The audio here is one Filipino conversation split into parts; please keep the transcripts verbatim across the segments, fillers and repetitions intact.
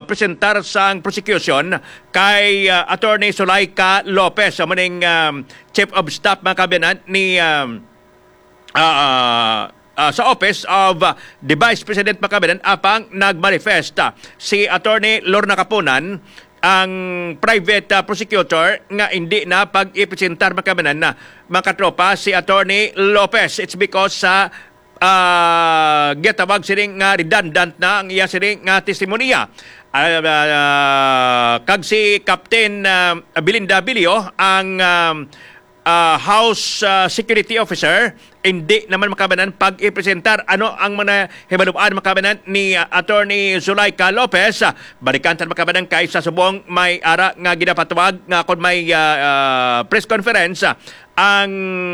magpresentar sa prosecution kay uh, Attorney Zuleika Lopez, sa maning um, Chief of Staff mga kabinet ni um, uh, uh, sa Office of uh, the Vice President mga kabinet, apang nagmanifest uh, si Attorney Lorna Capunan, ang private uh, prosecutor, nga hindi na pag-ipresentar mga kabinet na mga katropa si Attorney Lopez. It's because sa uh, Uh, gitawag sining nga redundant na ang iya sining nga testimonya. Uh, uh, kag si Captain uh, Belinda Bilio, ang um, uh, House uh, Security Officer, hindi naman makabanan pag-ipresentar ano ang mga hibaluan makabanan ni uh, Attorney Zuleika Lopez. Uh, balikantan makabanan kay sa subong may ara nga ginapatawag nga kung may uh, uh, press conference uh, ang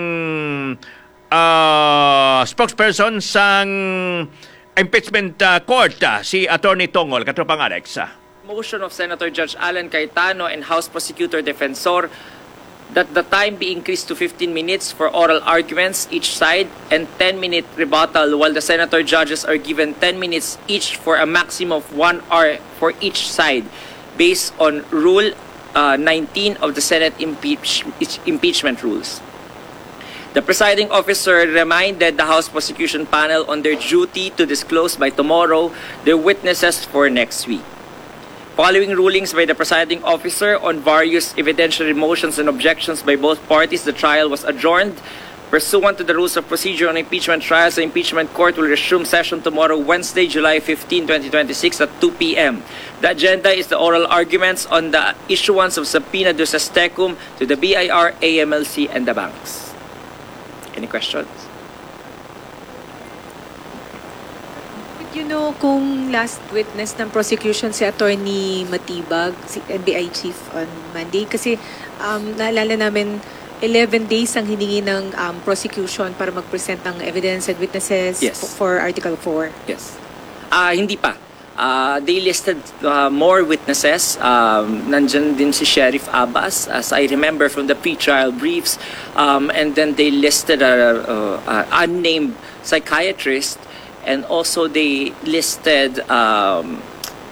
Uh, spokesperson sang impeachment uh, court, uh, si Attorney Tongol. Katropang Alex. Uh. Motion of Senator Judge Alan Cayetano and House Prosecutor Defensor that the time be increased to fifteen minutes for oral arguments each side and ten minute rebuttal, while the senator judges are given ten minutes each for a maximum of one hour for each side, based on Rule uh, nineteen of the Senate impeach impeachment rules. The presiding officer reminded the House Prosecution Panel on their duty to disclose by tomorrow their witnesses for next week. Following rulings by the presiding officer on various evidentiary motions and objections by both parties, the trial was adjourned. Pursuant to the rules of procedure on impeachment trials, the impeachment court will resume session tomorrow, Wednesday, July fifteenth, twenty twenty-six at two p m The agenda is the oral arguments on the issuance of subpoena duces tecum to the B I R, A M L C, and the banks. Any questions? You know, kung last witness ng prosecution si Attorney Matibag, si N B I Chief on Monday, kasi um, naalala namin eleven days ang hiningi ng um, prosecution para mag-present ng evidence and witnesses. Yes. For Article four. Yes. Ah, uh, hindi pa. Uh, they listed uh, more witnesses. Um, nandyan din si Sheriff Abbas, as I remember from the pre-trial briefs. Um, and then they listed a, a, a unnamed psychiatrist, and also they listed um,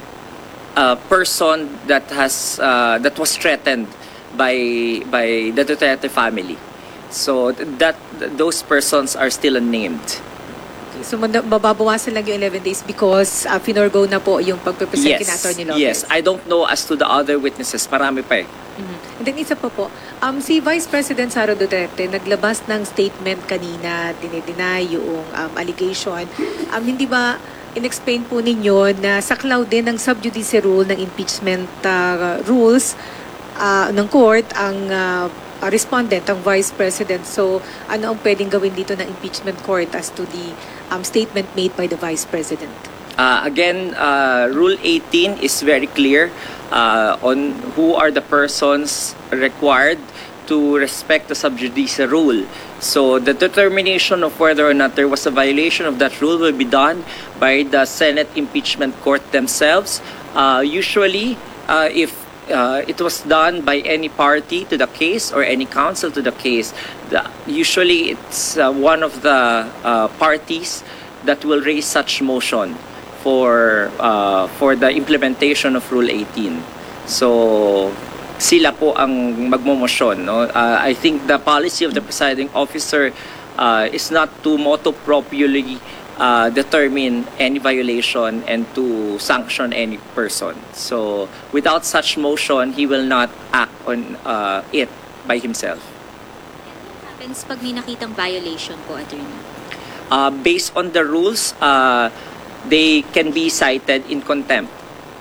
a person that has uh, that was threatened by by the Duterte family. So that those persons are still unnamed. So mababawasan lang yung eleven days because uh, finorgo na po yung pagpe-present yes. kina Attorney Lopez. Yes, I don't know as to the other witnesses. Marami pa eh. Mm-hmm. And then isa pa po, um, si Vice President Sara Duterte naglabas ng statement kanina, dinideny yung um, allegation. Um, hindi ba in-explain po ninyo na saklaw din ng sub judice rule ng impeachment uh, rules uh, ng court ang uh, uh, respondent, ang Vice President. So ano ang pwedeng gawin dito ng impeachment court as to the um, statement made by the Vice President? Uh, again, uh, Rule eighteen is very clear uh, on who are the persons required to respect the sub judice rule. So the determination of whether or not there was a violation of that rule will be done by the Senate impeachment court themselves. Uh, usually, uh, if uh, it was done by any party to the case or any counsel to the case, the, usually it's uh, one of the uh, parties that will raise such motion for uh, for the implementation of Rule eighteen. So sila po ang magmomosyon, no? Uh, I think the policy of the presiding officer uh, is not to motu proprially uh, determine any violation and to sanction any person. So without such motion, he will not act on uh, it by himself. What happens pag may nakitang violation po, Attorney? Uh, based on the rules, uh, they can be cited in contempt.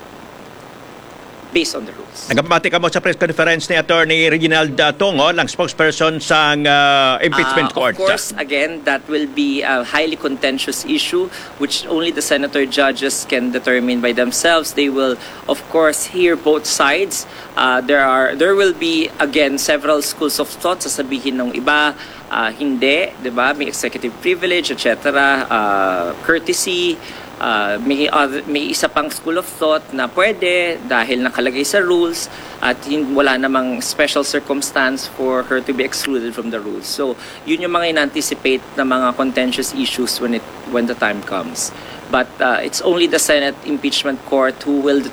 Based on the rules. Nagpapati ka mo sa press conference ni Attorney Reginald uh, Tongol, ang spokesperson sa uh, impeachment uh, court. Of course, again, that will be a highly contentious issue which only the senator judges can determine by themselves. They will, of course, hear both sides. Uh, there are, there will be, again, several schools of thought. Sasabihin ng iba, uh, hindi, di ba? May executive privilege, et cetera, uh, courtesy. Uh, may, other, may isa pang school of thought na pwede dahil nakalagay sa rules at hin, wala namang special circumstance for her to be excluded from the rules. So, yun yung mga in-anticipate na mga contentious issues when it when the time comes. But uh, it's only the Senate impeachment court who will determine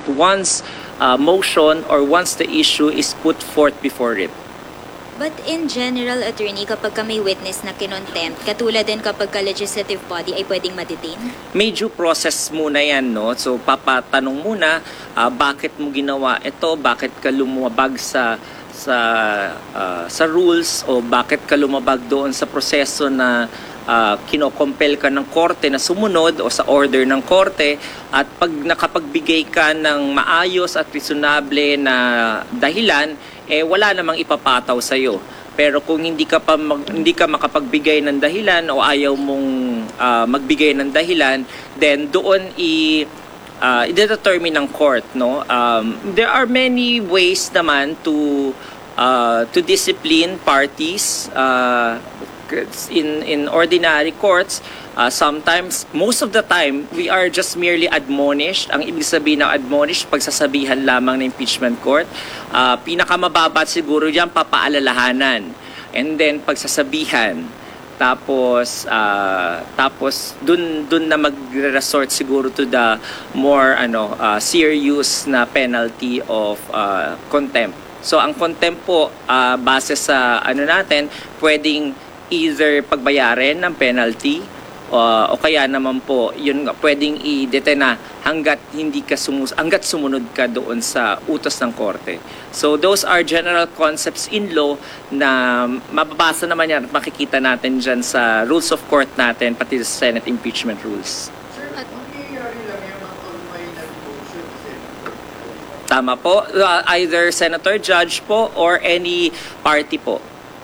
it once uh, motion or once the issue is put forth before it. But in general, attorney, kapag ka may witness na kinontempt, katulad din kapag ka legislative body ay pwedeng ma-detain? May due process muna yan, no? So, papatanong muna, uh, bakit mo ginawa ito? Bakit ka lumabag sa sa uh, sa rules o bakit ka lumabag doon sa proseso na uh, kinokompel ka ng korte na sumunod o sa order ng korte, at pag nakapagbigay ka ng maayos at reasonable na dahilan, eh wala namang ipapataw sa iyo. Pero kung hindi ka pa mag, hindi ka makapagbigay ng dahilan o ayaw mong uh, magbigay ng dahilan, then doon i uh, i-determine ng court, no. Um, there are many ways naman to uh, to discipline parties uh, in in ordinary courts. Uh, sometimes, most of the time, we are just merely admonished. Ang ibig sabihin ng admonished, pagsasabihan lamang ng impeachment court. Uh, pinakamababa siguro diyan, papaalalahanan. And then, pagsasabihan. Tapos, uh, tapos dun, dun na mag-resort siguro to the more ano uh, serious na penalty of uh, contempt. So, ang contempt po, uh, base sa ano natin, pwedeng either pagbayarin ng penalty, Uh, o kaya naman po, yun nga, pwedeng i-detain na hanggat hindi ka sumus hanggat sumunod ka doon sa utos ng korte. So those are general concepts in law na mababasa naman yan at makikita natin dyan sa rules of court natin, pati sa Senate impeachment rules. Tama po, uh, either senator, judge po, or any party po.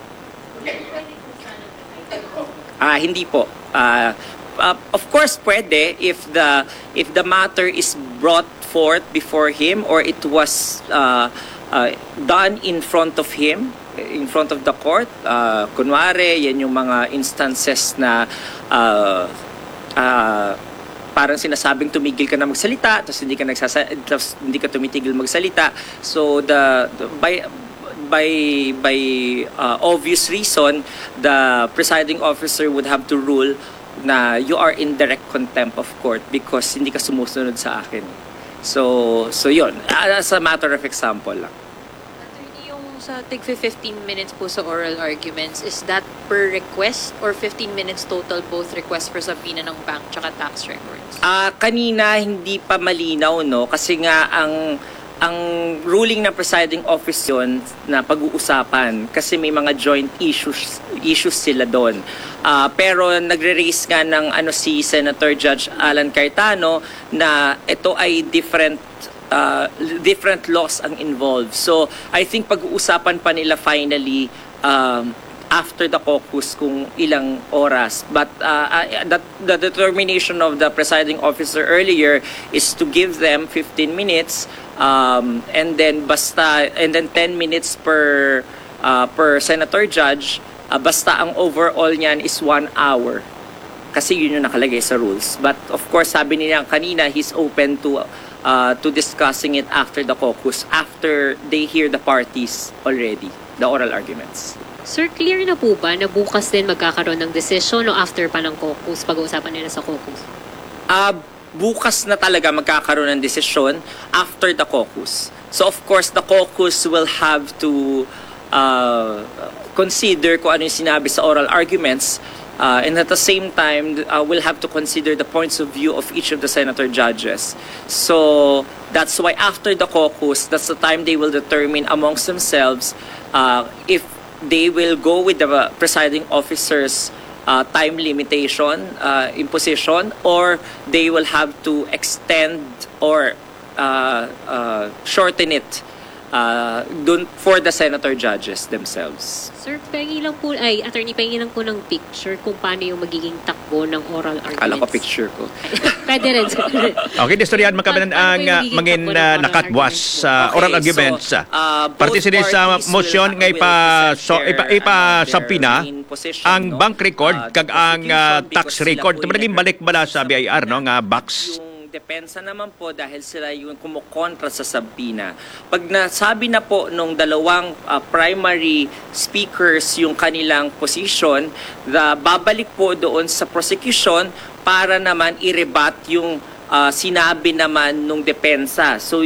Ah, hindi po. Uh, uh, of course, pwede if the if the matter is brought forth before him or it was uh, uh, done in front of him, in front of the court. Uh, kunwari, yan yung mga instances na uh, uh, parang sinasabing tumigil ka na magsalita, tapos hindi ka nagsasa tapos hindi ka tumitigil magsalita. So the, the by by by uh, obvious reason, the presiding officer would have to rule na you are in direct contempt of court because hindi ka sumusunod sa akin. So so yun, as a matter of example lang. Attorney, yung sa tig fifteen minutes po sa oral arguments, is that per request or fifteen minutes total both request for subpoena ng bank tsaka tax records? Ah, uh, kanina hindi pa malinaw, no, kasi nga ang ang ruling ng presiding office yun na pag-uusapan kasi may mga joint issues issues sila doon. Uh, pero nagre-raise nga ng ano si Senator Judge Alan Cayetano na ito ay different uh, different laws ang involved. So I think pag-uusapan pa nila finally um, after the caucus kung ilang oras. But uh, that, the determination of the presiding officer earlier is to give them fifteen minutes um, and then basta and then ten minutes per uh, per senator judge. Uh, basta ang overall niyan is one hour. Kasi yun yung nakalagay sa rules. But of course, sabi niya kanina, he's open to uh, to discussing it after the caucus, after they hear the parties already, the oral arguments. Sir, clear na po ba na bukas din magkakaroon ng decision o after pa ng caucus, pag-uusapan nila sa caucus? Uh, bukas na talaga magkakaroon ng desisyon after the caucus. So of course, the caucus will have to uh, consider kung ano yung sinabi sa oral arguments, uh, and at the same time, uh, we'll have to consider the points of view of each of the senator judges. So that's why after the caucus, that's the time they will determine amongst themselves uh, if they will go with the presiding officer's uh, time limitation, uh, imposition, or they will have to extend or uh, uh, shorten it uh, dun for the senator judges themselves. Sir, pengi lang po, ay, attorney, pengi lang po ng picture kung paano yung magiging takbo ng oral arguments. Kala ko picture ko. Pwede rin, sir. Okay, distoryan magkabanan ang uh, mangin uh, nakatwas sa uh, oral Okay, arguments. so, uh, both Partisides sa parties motion will- nga will ipa present so their, ipa ano, ipa their sampina main position, ang no? bank record Uh, kag the ang uh, prosecution, tax because sila record. po Ito maging yung balik bala sa B I R, no, nga box. Yung depensa naman po dahil sila yung kumukontra sa sabina. Pag nasabi na po nung dalawang uh, primary speakers yung kanilang position, the, babalik po doon sa prosecution para naman i-rebut yung uh, sinabi naman nung depensa. So